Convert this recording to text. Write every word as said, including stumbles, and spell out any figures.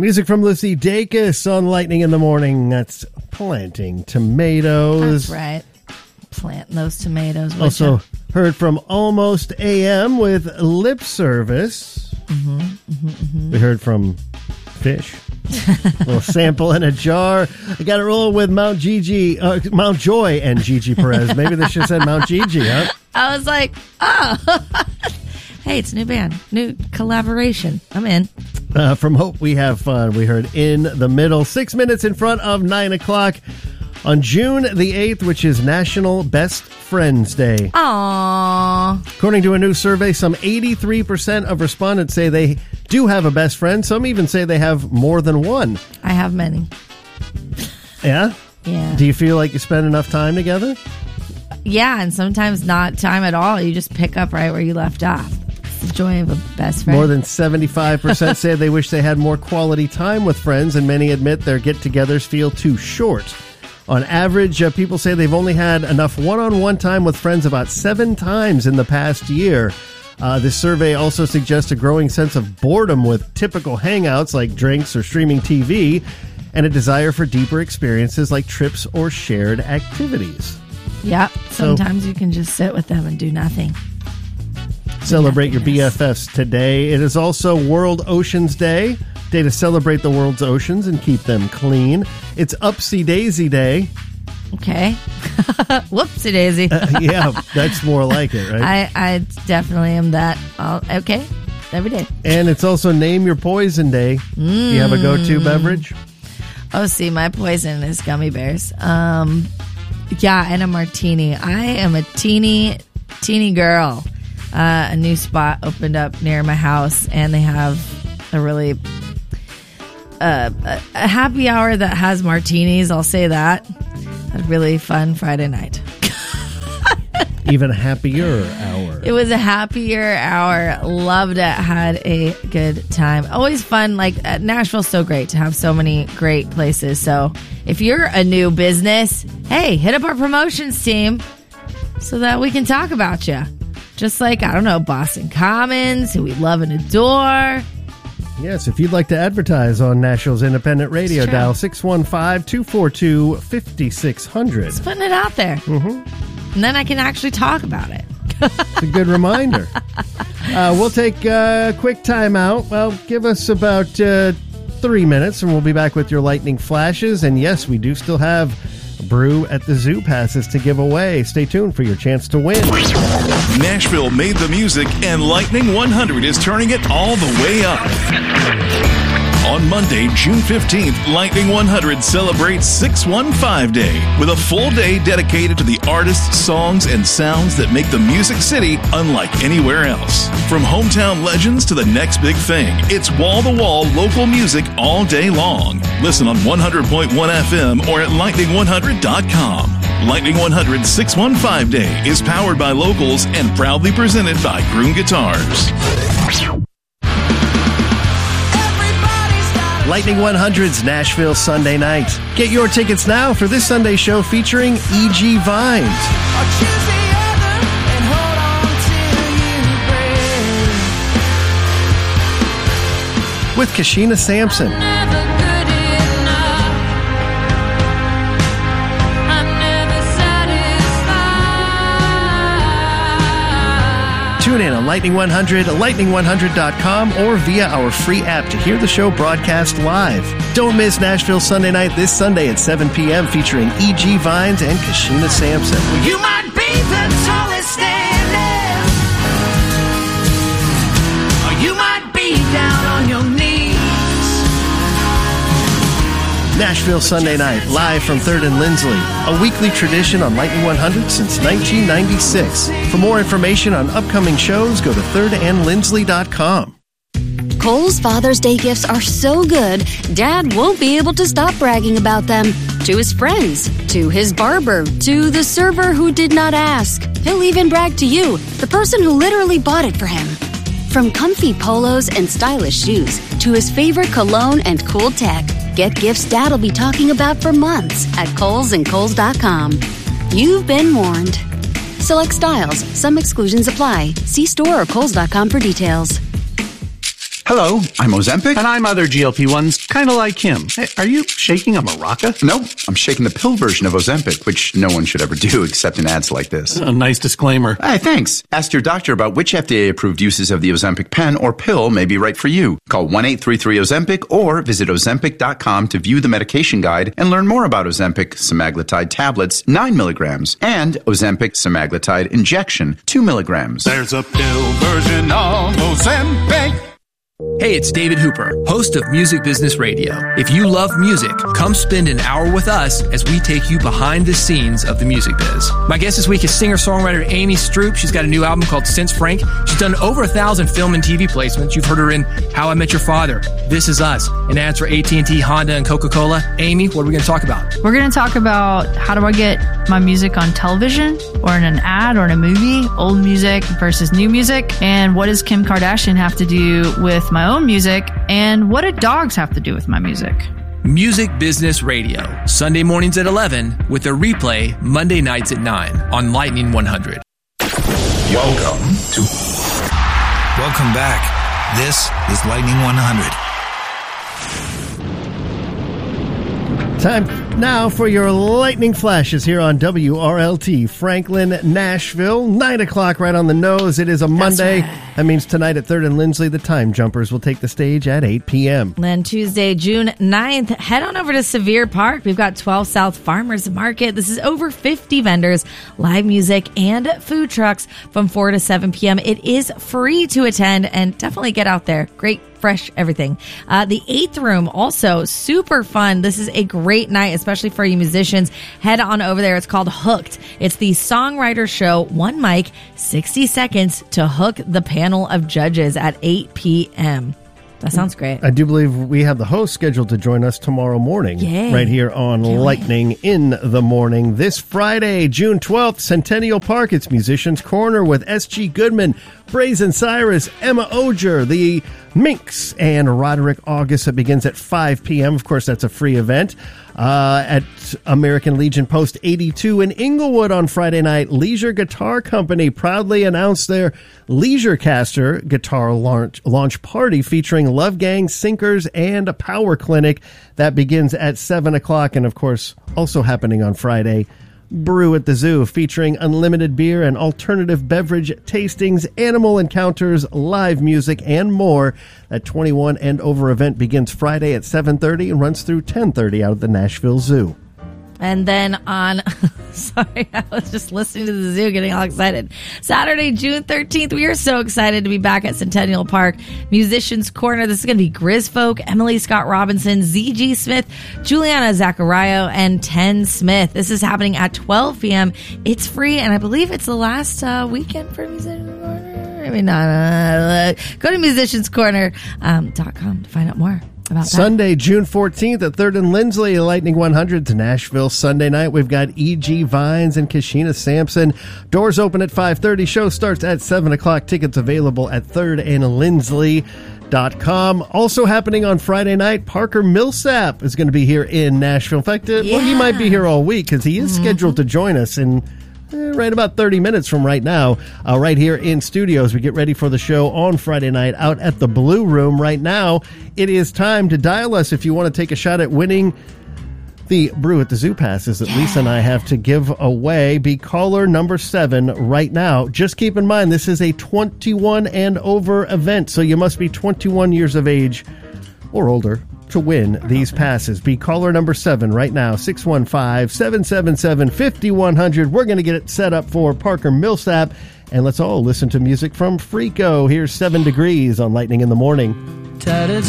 Music from Lucy Dacus on Lightning in the Morning. That's Planting Tomatoes. That's right. Planting those tomatoes. Also you? heard from Almost A M with Lip Service. Mm-hmm, mm-hmm, mm-hmm. We heard from Fish. A little sample in a jar. I got to roll with Mount Gigi, uh, Mount Joy and Gigi Perez. Maybe they should have said Mount Gigi, huh? I was like, oh. Hey, it's a new band. New collaboration. I'm in. Uh, from Hope We Have Fun, we heard In the Middle. Six minutes in front of nine o'clock on June the eighth, which is National Best Friends Day. Aww. According to a new survey, some eighty-three percent of respondents say they do have a best friend. Some even say they have more than one. I have many. Yeah? Yeah. Do you feel like you spend enough time together? Yeah, and sometimes not time at all. You just pick up right where you left off. It's the joy of a best friend. More than seventy-five percent say they wish they had more quality time with friends, and many admit their get-togethers feel too short. On average, uh, people say they've only had enough one-on-one time with friends about seven times in the past year. Uh, this survey also suggests a growing sense of boredom with typical hangouts like drinks or streaming T V, and a desire for deeper experiences like trips or shared activities. Yep. Sometimes so, you can just sit with them and do nothing. Celebrate your B F Fs today. It is also World Oceans Day. Day to celebrate the world's oceans and keep them clean. It's Upsy Daisy Day. Okay. Whoopsie daisy. uh, yeah, that's more like it, right? I, I definitely am that. I'll, okay. Every day. And it's also Name Your Poison Day. Mm. Do you have a go-to beverage? Oh, see, my poison is gummy bears. Um, yeah, and a martini. I am a teeny, teeny girl. Uh, a new spot opened up near my house, and they have a really uh, a, a happy hour that has martinis. I'll say that. A really fun Friday night. Even happier hour. It was a happier hour. Loved it. Had a good time. Always fun. Like uh, Nashville's so great to have so many great places. So if you're a new business, hey, hit up our promotions team so that we can talk about you. Just like, I don't know, Boston Commons, who we love and adore. Yes, if you'd like to advertise on Nashville's Independent Radio, dial six one five, two four two, five six zero zero. Just putting it out there. Mm-hmm. And then I can actually talk about it. It's a good reminder. Uh, we'll take a quick time out. Well, give us about uh, three minutes, and we'll be back with your lightning flashes. And yes, we do still have Brew at the Zoo passes to give away. Stay tuned for your chance to win. Nashville made the music, and Lightning one hundred is turning it all the way up. On Monday, June fifteenth, Lightning one hundred celebrates six one five Day with a full day dedicated to the artists, songs, and sounds that make the Music City unlike anywhere else. From hometown legends to the next big thing, it's wall-to-wall local music all day long. Listen on one hundred point one F M or at lightning one hundred dot com. Lightning one hundred six one five Day is powered by locals and proudly presented by Groom Guitars. Lightning one hundred's Nashville Sunday Night. Get your tickets now for this Sunday show featuring E G Vines. With Kashina Sampson. Tune in on Lightning one hundred, lightning one hundred dot com, or via our free app to hear the show broadcast live. Don't miss Nashville Sunday Night this Sunday at seven p.m. featuring E G Vines and Kashina Sampson. You might be the tallest standing, or you might be down on your knees. Nashville Sunday Night, live from third and Lindsley, a weekly tradition on Lightning one hundred since nineteen ninety-six. For more information on upcoming shows, go to third and lindsley dot com. Kohl's Father's Day gifts are so good, Dad won't be able to stop bragging about them. To his friends, to his barber, to the server who did not ask. He'll even brag to you, the person who literally bought it for him. From comfy polos and stylish shoes, to his favorite cologne and cool tech, get gifts Dad'll be talking about for months at Kohl's and Kohl's dot com. You've been warned. Select styles. Some exclusions apply. See store or Kohl's dot com for details. Hello, I'm Ozempic. And I'm other G L P ones, kind of like him. Hey, are you shaking a maraca? No, I'm shaking the pill version of Ozempic, which no one should ever do except in ads like this. A nice disclaimer. Hey, thanks. Ask your doctor about which F D A-approved uses of the Ozempic pen or pill may be right for you. Call one eight three three Ozempic or visit ozempic dot com to view the medication guide and learn more about Ozempic semaglutide tablets, nine milligrams, and Ozempic semaglutide injection, two milligrams. There's a pill version of Ozempic. Hey, it's David Hooper, host of Music Business Radio. If you love music, come spend an hour with us as we take you behind the scenes of the music biz. My guest this week is singer-songwriter Amy Stroop. She's got a new album called Since Frank. She's done over a thousand film and T V placements. You've heard her in How I Met Your Father, This Is Us, and ads for A T and T, Honda, and Coca-Cola. Amy, what are we going to talk about? We're going to talk about how do I get my music on television or in an ad or in a movie, old music versus new music, and what does Kim Kardashian have to do with my own music, and what do dogs have to do with my music? Music Business Radio, Sunday mornings at eleven, with a replay Monday nights at nine on Lightning one hundred. Welcome to... Welcome back. This is Lightning one hundred. Time now for your lightning flashes here on W R L T Franklin, Nashville. Nine o'clock right on the nose. It is a Monday. Right. That means tonight at third and Lindsley, the Time Jumpers will take the stage at eight p.m. Then Tuesday, June ninth, head on over to Sevier Park. We've got twelve South Farmers Market. This is over fifty vendors, live music, and food trucks from four to seven p.m. It is free to attend, and definitely get out there. Great fresh everything. Uh, the Eighth Room, also super fun. This is a great night, especially for you musicians. Head on over there. It's called Hooked. It's the songwriter show, one mic, sixty seconds to hook the panel of judges at eight p.m. That sounds great. I do believe we have the host scheduled to join us tomorrow morning. Yay. Right here on Can't Lightning wait. in the Morning. This Friday, June twelfth, Centennial Park. It's Musicians Corner with S G Goodman, Brazen Cyrus, Emma Oger, the Minx, and Roderick August. It begins at five p.m. Of course, that's a free event. Uh, at American Legion Post eighty-two in Inglewood on Friday night, Leisure Guitar Company proudly announced their Leisurecaster guitar launch, launch party featuring Love Gang, Sinkers, and a Power Clinic. That begins at seven o'clock, and of course, also happening on Friday, Brew at the Zoo, featuring unlimited beer and alternative beverage tastings, animal encounters, live music, and more. That twenty-one and over event begins Friday at seven thirty and runs through ten thirty out at the Nashville Zoo. And then on, sorry, I was just listening to the zoo getting all excited. Saturday, June thirteenth, we are so excited to be back at Centennial Park. Musicians Corner. This is going to be Grizz Folk, Emily Scott Robinson, Z G Smith, Juliana Zaccario, and Ten Smith. This is happening at twelve p.m. It's free, and I believe it's the last uh, weekend for Musicians Corner. I mean, not, uh, go to musicians corner dot com um, to find out more. About Sunday, June fourteenth at third and Lindsley, Lightning one hundred to Nashville. Sunday night, we've got E G Vines and Kashina Sampson. Doors open at five thirty. Show starts at seven o'clock. Tickets available at third and Lindsley dot com. Also happening on Friday night, Parker Millsap is going to be here in Nashville. In fact, uh, Yeah. well, he might be here all week because he is Mm-hmm. scheduled to join us in Eh, right about thirty minutes from right now, uh, right here in studio as we get ready for the show on Friday night out at the Blue Room. Right now, it is time to dial us if you want to take a shot at winning the Brew at the Zoo passes that Lisa and I have to give away. Be caller number seven right now. Just keep in mind, this is a twenty-one and over event, so you must be twenty-one years of age or older to win these passes. Be caller number seven right now, six one five, seven seven seven, five one zero zero. We're going to get it set up for Parker Millsap, and let's all listen to music from Freako. Here's Seven Degrees on Lightning in the Morning. Tattered